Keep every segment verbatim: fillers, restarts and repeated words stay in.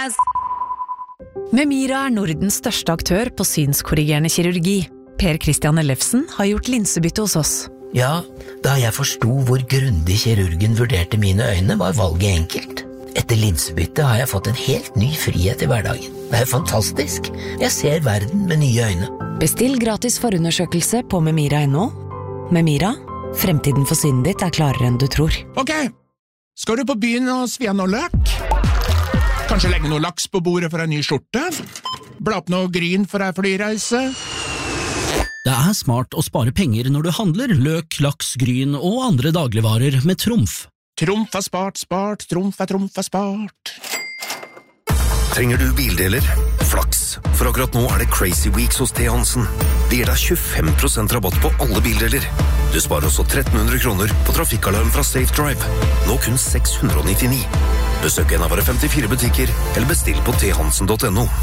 jazz! Memira er Nordens største aktør på synskorrigerende kirurgi. Per Christian Ellefsen har gjort linsebytte hos oss. Ja, da jeg forstod hvor grundig kirurgen vurderte mine øyne, var valget enkelt. Etter linsebytte har jeg fått en helt ny frihet i hverdagen. Det er fantastisk. Jeg ser verden med nye øyne. Bestill gratis forundersøkelse på memira punktum no. Memira, fremtiden for synet ditt er klarere enn du tror. Ok, skal du på byen og svi av noe løk? Kanskje legge noe laks på bordet for en ny skjorte? Bla opp noe gryn for en flyreise? Det er smart å spare penger når du handler løk, laks, gryn og andre dagligvarer med Trumf. Trumf er spart, spart, Trumf er Trumf er spart. Trenger du bildeler? Flaks, for akkurat nå er det Crazy Weeks hos T. Hansen. Det gir deg tjuefem prosent rabatt på alle bildeler. Du sparer også tretten hundre kroner på trafikkalarm fra Safe Drive. Nå kun seks hundre nittini. Besøk en av våre femtifire butikker, eller bestill på t hansen punktum no.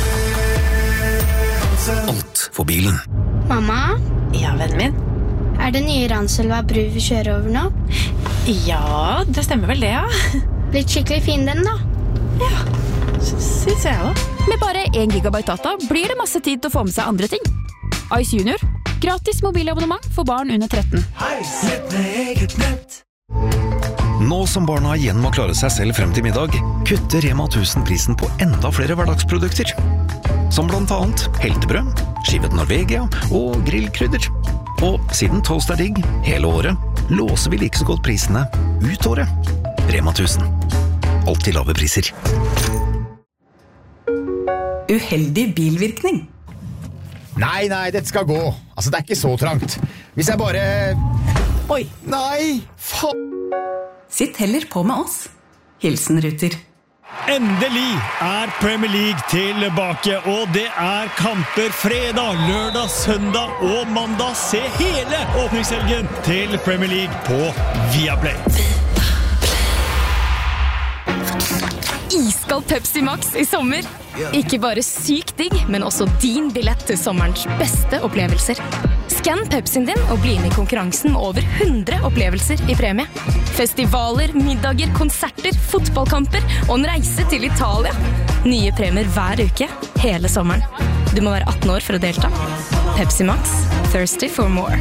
Alt for bilen. Mamma? Ja, vennen min? Er det nye Ranselva bru vi kjører over nå? Ja, det stemmer vel det, ja. Blitt skikkelig fin den da. Ja, synes jeg også. Med bare en gigabyte data blir det masse tid til å få med seg andre ting. Ice Junior, gratis mobilabonnement for barn under tretten. Hei, sett med eget nett. Nå som barna igjen må klare seg selv frem til middag, kutter Rema tusen prisen på enda flere hverdagsprodukter. Som blant annet heltebrød, skivet Norvegia og grillkrydder. Og siden toast er digg hele året, låser vi like så godt prisene ut året. Rema tusen. Alltid lave priser. Uheldig bilvirkning. Nei, nei, dette skal gå. Altså, det er ikke så trangt. Hvis jeg bare... Oi. Nei, faen. Sitt heller på med oss. Hilsen Ruter. Endelig er Premier League tilbake, og det er kamper fredag, lørdag, søndag og mandag. Se hele åpningshelgen til Premier League på Viaplay. Iskald Pepsi Max i sommer. Ikke bare sykt digg, men også din billett til sommerens beste opplevelser. Skann Pepsien din og bli med i konkurransen med over hundre opplevelser i premie. Festivaler, middager, konserter, fotballkamper og en reise til Italia. Nye premier hver uke, hele sommeren. Du må være atten år for å delta. Pepsi Max, thirsty for more.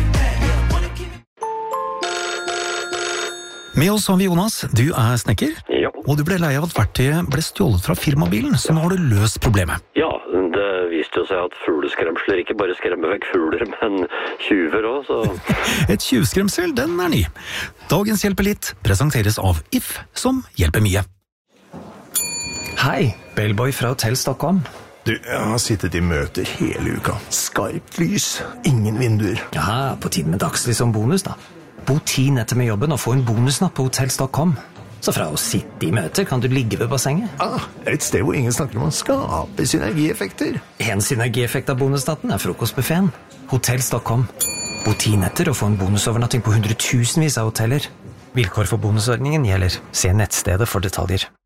Med oss har vi Jonas. Du er snekker. Ja. Og du ble lei av at verktøyet ble stjålet fra firmabilen, så nå har du løst problemet. Ja, det viste jo seg at fugleskremsler ikke bare skremmer vekk fugler, men tjuver også, så... Et tjuvskremsel, den er ny. Dagens Hjelper litt presenteres av If, som hjelper mye. Hei, Bellboy fra Hotel Stockholm. Du, jeg har sittet i møter hele uka. Skarpt lys, ingen vinduer. Ja, på tiden med dagslys som bonus da. Bo ti netter med jobben og få en bonusnatt på Hotel Stockholm. Så fra å sitte i møter kan du ligge ved bassenget. Ah, et sted hvor ingen snakker om å skape synergieffekter. En synergieffekt av bonusnatten er frokostbuffeten. Hotel Stockholm. Bo ti netter og få en bonusovernatting på hundretusenvis av hoteller. Vilkår for bonusordningen gjelder. Se nettstedet for detaljer.